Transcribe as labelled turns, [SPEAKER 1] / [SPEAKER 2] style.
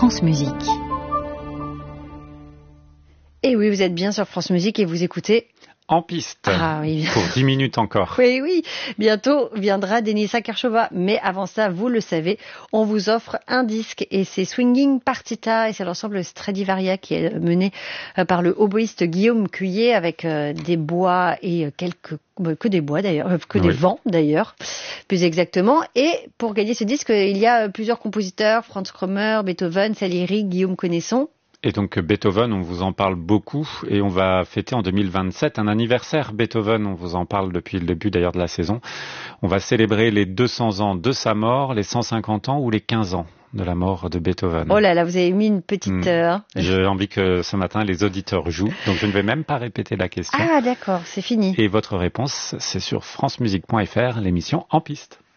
[SPEAKER 1] France Musique.
[SPEAKER 2] Et oui, vous êtes bien sur France Musique et vous écoutez
[SPEAKER 3] En piste,
[SPEAKER 2] oui.
[SPEAKER 3] Pour 10 minutes encore.
[SPEAKER 2] Oui, bientôt viendra Denisa Karchova. Mais avant ça, vous le savez, on vous offre un disque et c'est Swinging Partita et c'est l'ensemble Stradivaria qui est mené par le oboïste Guillaume Cuillet avec des bois et que des bois d'ailleurs, des vents d'ailleurs, plus exactement. Et pour gagner ce disque, il y a plusieurs compositeurs, Franz Krommer, Beethoven, Salieri, Guillaume Connaisson.
[SPEAKER 3] Et donc Beethoven, on vous en parle beaucoup et on va fêter en 2027 un anniversaire Beethoven, on vous en parle depuis le début d'ailleurs de la saison. On va célébrer les 200 ans de sa mort, les 150 ans ou les 15 ans de la mort de Beethoven.
[SPEAKER 2] Oh là là, vous avez mis une petite...
[SPEAKER 3] J'ai envie que ce matin les auditeurs jouent, donc je ne vais même pas répéter la question.
[SPEAKER 2] Ah d'accord, c'est fini.
[SPEAKER 3] Et votre réponse, c'est sur francemusique.fr, l'émission En piste.